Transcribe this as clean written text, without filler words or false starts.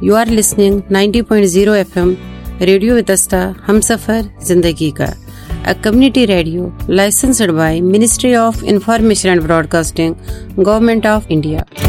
You are listening 90.0 FM radio Vitasta Humsafar जिंदगी का, a community radio licensed by Ministry of Information and Broadcasting, Government of India.